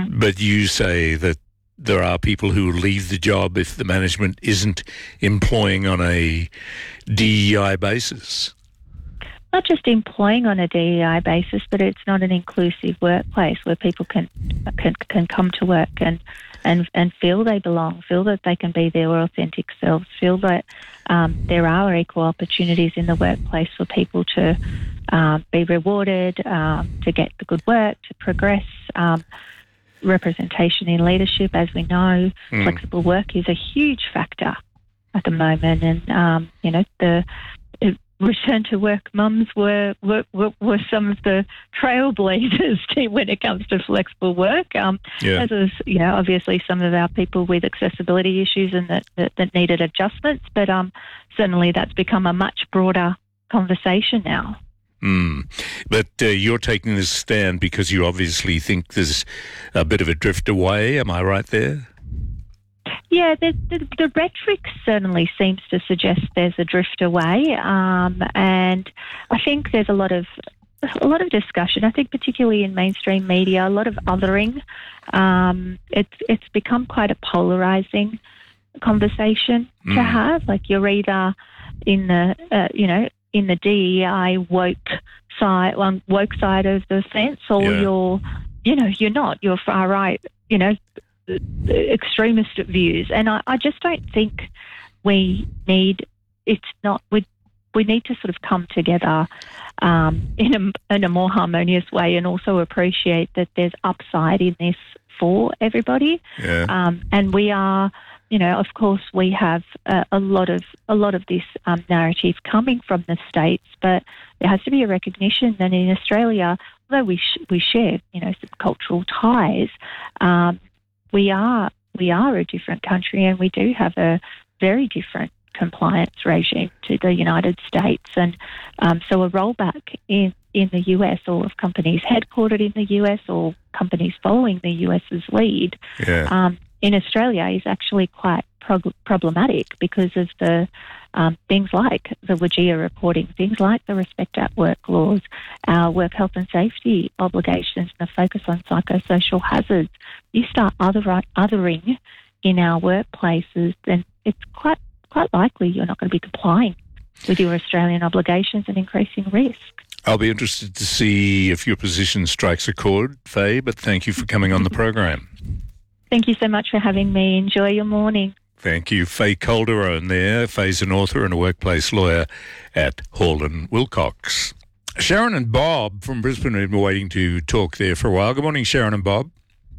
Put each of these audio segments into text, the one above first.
But you say that there are people who leave the job if the management isn't employing on a DEI basis. Not just employing on a DEI basis, but it's not an inclusive workplace where people can come to work and feel they belong, feel that they can be their authentic selves, feel that there are equal opportunities in the workplace for people to be rewarded, to get the good work, to progress. Representation in leadership, as we know, flexible work is a huge factor at the moment, and the return to work mums were some of the trailblazers when it comes to flexible work. As is, obviously some of our people with accessibility issues and that needed adjustments, but certainly that's become a much broader conversation now. But you're taking this stand because you obviously think there's a bit of a drift away. Am I right there? Yeah, the rhetoric certainly seems to suggest there's a drift away, and I think there's a lot of discussion. I think particularly in mainstream media, a lot of othering. It's become quite a polarising conversation to have. Like you're either in the in the DEI woke side of the fence, or you're not. You're far right. Extremist views, and I just don't think we need. We need to sort of come together in a more harmonious way, and also appreciate that there's upside in this for everybody. And we are, of course, we have a lot of this narrative coming from the States, but there has to be a recognition that in Australia, although we share, some cultural ties, we are a different country, and we do have a very different compliance regime to the United States, and so a rollback in the US, or of companies headquartered in the US or companies following the US's lead, in Australia is actually quite problematic because of the things like the WGEA reporting, things like the Respect at Work laws, our work health and safety obligations, and the focus on psychosocial hazards. You start othering in our workplaces, then it's quite likely you're not going to be complying with your Australian obligations and increasing risk. I'll be interested to see if your position strikes a chord, Faye, but thank you for coming on the program. Thank you so much for having me. Enjoy your morning. Thank you. Faye Calderone there. Faye's an author and a workplace lawyer at Hall & Wilcox. Sharon and Bob from Brisbane have been waiting to talk there for a while. Good morning, Sharon and Bob.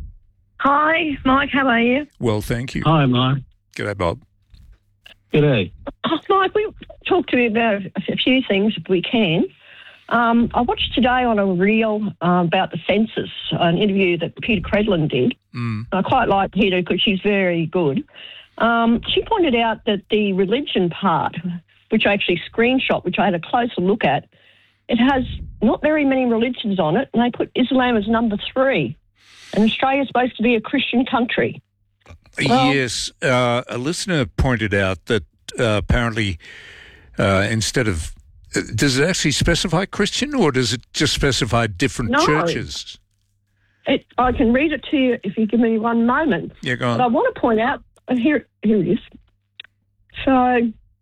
Hi, Mike. How are you? Well, thank you. Hi, Mike. G'day, Bob. G'day. Mike, we talk to you about a few things if we can. I watched today on a reel about the census, an interview that Peter Credlin did. I quite like Peter because she's very good. She pointed out that the religion part, which I actually screenshot, which I had a closer look at, it has not very many religions on it, and they put Islam as number 3. And Australia's supposed to be a Christian country. Well, yes, a listener pointed out that apparently instead of... does it actually specify Christian, or does it just specify different churches? I can read it to you if you give me one moment. Yeah, go on. But I want to point out, here it is. So,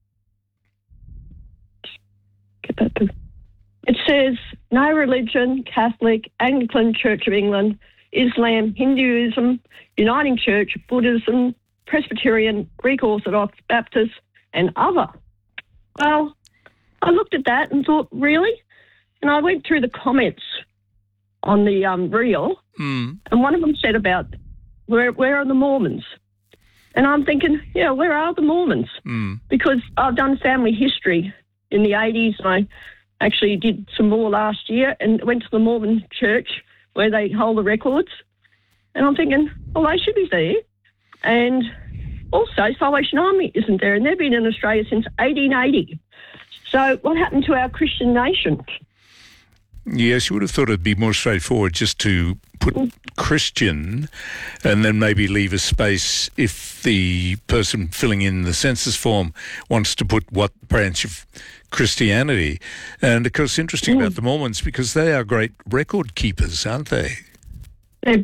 get that to... It says, no religion, Catholic, Anglican Church of England, Islam, Hinduism, Uniting Church, Buddhism, Presbyterian, Greek Orthodox, Baptist, and other. Well, I looked at that and thought, really? And I went through the comments on the reel, and one of them said about, where are the Mormons? And I'm thinking, yeah, where are the Mormons? Because I've done family history in the 80s, and I actually did some more last year and went to the Mormon church where they hold the records. And I'm thinking, well, they should be there. And also, Salvation Army isn't there, and they've been in Australia since 1880. So what happened to our Christian nation? Yes, you would have thought it'd be more straightforward just to put Christian and then maybe leave a space if the person filling in the census form wants to put what branch of Christianity. And, of course, interesting about the Mormons because they are great record keepers, aren't they?